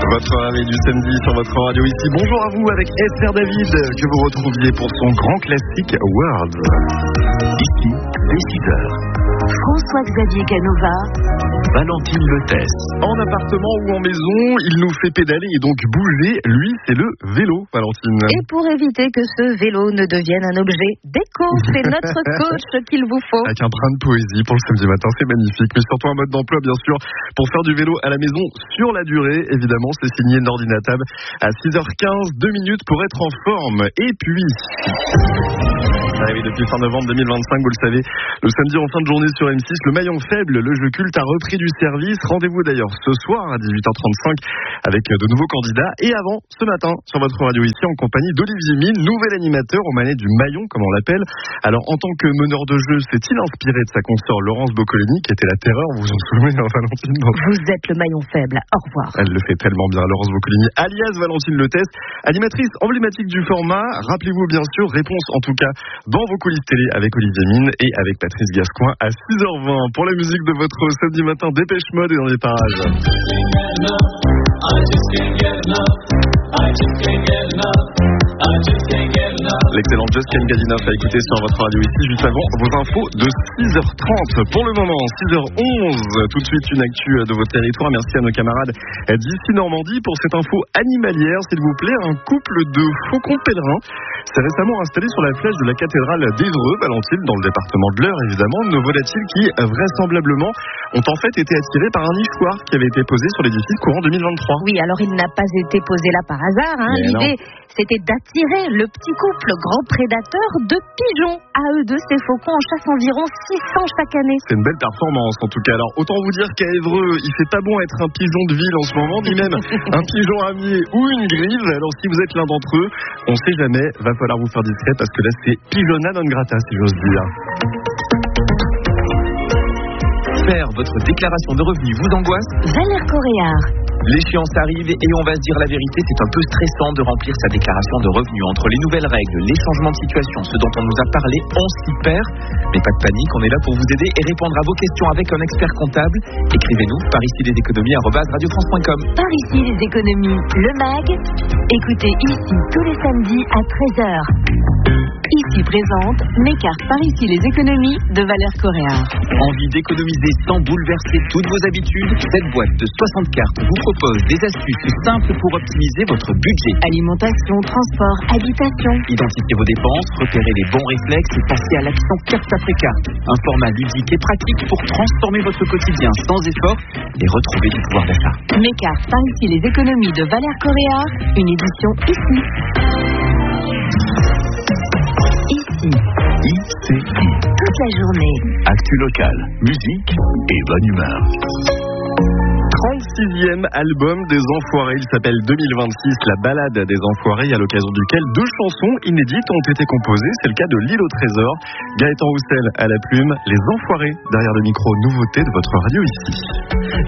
Votre réveil du samedi sur votre radio ici. Bonjour à vous avec Esther David que vous retrouviez pour son grand classique World. Ici, dès 6h. François-Xavier Canova, Valentine Lethès. En appartement ou en maison, il nous fait pédaler et donc bouger. Lui, c'est le vélo, Valentine. Et pour éviter que ce vélo ne devienne un objet déco, c'est notre coach qu'il vous faut. Avec un brin de poésie pour le samedi matin, c'est magnifique. Mais surtout un mode d'emploi, bien sûr, pour faire du vélo à la maison sur la durée. Évidemment, c'est signé Nordinatab à 6h15, 2 minutes pour être en forme. Et puis... arrivé depuis fin novembre 2025, vous le savez, le samedi en fin de journée sur M6, le maillon faible, le jeu culte a repris du service. Rendez-vous d'ailleurs ce soir à 18h35 avec de nouveaux candidats. Et avant, ce matin, sur votre radio ici, en compagnie d'Olivier Mine, nouvel animateur aux manettes du maillon, comme on l'appelle. Alors, en tant que meneur de jeu, s'est-il inspiré de sa consort Laurence Boccolini, qui était la terreur, vous vous en souvenez, Valentine? Vous êtes le maillon faible, au revoir. Elle le fait tellement bien, Laurence Boccolini, alias Valentine Lethès, animatrice emblématique du format. Rappelez-vous bien sûr, réponse en tout cas dans vos coulisses télé avec Olivier Mine et avec Patrice Gascoin à 6h20 pour la musique de votre samedi matin Dépêche Mode et dans les parages. L'excellent Just Can't Get Enough à écouter sur votre radio ici juste avant vos infos de 6h30. Pour le moment, 6h11, tout de suite une actu de votre territoire. Merci à nos camarades d'ici Normandie pour cette info animalière. S'il vous plaît, un couple de faucons pèlerins s'est récemment installé sur la flèche de la cathédrale d'Évreux, Valentine, dans le département de l'Eure, évidemment. Nos volatiles qui, vraisemblablement, ont en fait été attirés par un nichoir qui avait été posé sur l'édifice courant 2023. Oui, alors il n'a pas été posé là par hasard. L'idée, c'était d'attirer le petit couple grand prédateur de pigeons. À eux deux, ces faucons en chassent environ 600 chaque année. C'est une belle performance, en tout cas. Alors, autant vous dire qu'à Évreux, il fait pas bon être un pigeon de ville en ce moment, ni même un pigeon ramier ou une grive. Alors, si vous êtes l'un d'entre eux, on sait jamais, va falloir vous faire discret parce que là, c'est pigeonna non grata, si j'ose dire. Faire votre déclaration de revenus vous angoisse? Valère Coréard. L'échéance arrive et on va se dire la vérité, c'est un peu stressant de remplir sa déclaration de revenus. Entre les nouvelles règles, les changements de situation, ce dont on nous a parlé, on s'y perd. Mais pas de panique, on est là pour vous aider et répondre à vos questions avec un expert comptable. Écrivez-nous par ici les économies @radiofrance.com. Par ici les économies, le MAG. Écoutez ici tous les samedis à 13h. Ici présente mes cartes par ici les économies de Valère Coréard. Envie d'économiser sans bouleverser toutes vos habitudes? Cette boîte de 60 cartes vous propose des astuces simples pour optimiser votre budget. Alimentation, transport, habitation. Identifiez vos dépenses, repérez les bons réflexes et passez à l'action carte après carte. Un format ludique et pratique pour transformer votre quotidien sans effort et retrouver du pouvoir d'achat. Mes cartes par ici les économies de Valère Coréard, une édition ici. ICI. Toute la journée. Actu locale, musique et bonne humeur. 36e album des Enfoirés, il s'appelle 2026, la balade des Enfoirés, à l'occasion duquel 2 chansons inédites ont été composées. C'est le cas de L'île au trésor, Gaëtan Roussel à la plume, les Enfoirés derrière le micro, nouveauté de votre radio ici.